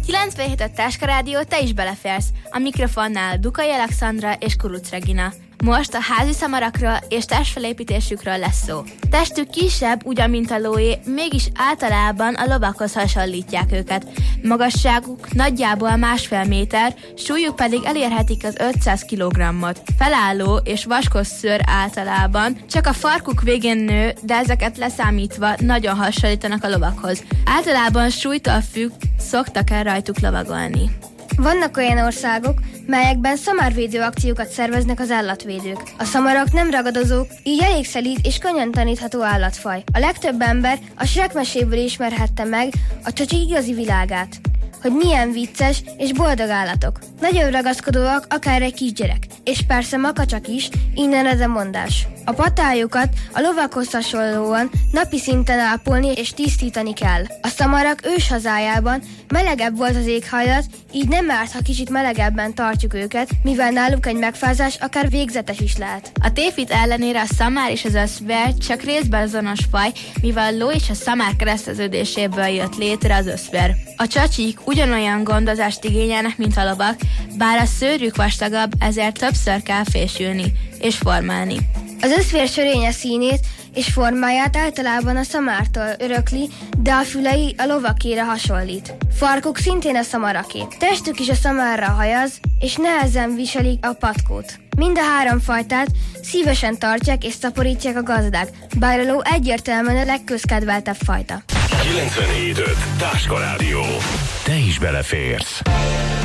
97 Táska Rádió, te is beleférsz. A mikrofonnál Dukai Alexandra és Kuruc Regina. Most a házi szamarakról és testfelépítésükről lesz szó. Testük kisebb, ugyan mint a lóé, mégis általában a lovakhoz hasonlítják őket. Magasságuk nagyjából 1,5 méter, súlyuk pedig elérhetik az 500 kg-ot. Felálló és vaskos szőr általában, csak a farkuk végén nő, de ezeket leszámítva nagyon hasonlítanak a lovakhoz. Általában súlytól függ, szoktak el rajtuk lovagolni. Vannak olyan országok, melyekben szamárvédő akciókat szerveznek az állatvédők. A szamarak nem ragadozók, így elég szelíd és könnyen tanítható állatfaj. A legtöbb ember a Shrek meséből ismerhette meg a csacsi igazi világát, hogy milyen vicces és boldog állatok. Nagyon ragaszkodóak, akár egy kisgyerek. És persze makacsak is, innen ez a mondás. A patájukat a lovakhoz hasonlóan napi szinten ápolni és tisztítani kell. A szamarak őshazájában melegebb volt az éghajlat, így nem árt, ha kicsit melegebben tartjuk őket, mivel náluk egy megfázás akár végzetes is lehet. A tévhit ellenére a szamár és az összvér csak részben azonos faj, mivel a ló és a szamár kereszteződéséből jött létre az összvér. A csacsik ugyanolyan gondozást igényelnek, mint a lovak, bár a szőrük vastagabb, ezért többször kell fésülni és formálni. Az összvér sörényes színét és formáját általában a szamártól örökli, de a fülei a lovakére hasonlít. Farkuk szintén a szamaraké. Testük is a szamárra hajaz, és nehezen viselik a patkót. Mind a 3 fajtát szívesen tartják és szaporítják a gazdák, bár a ló egyértelműen a legközkedveltebb fajta. 97.5 Táska Rádió. Te is beleférsz.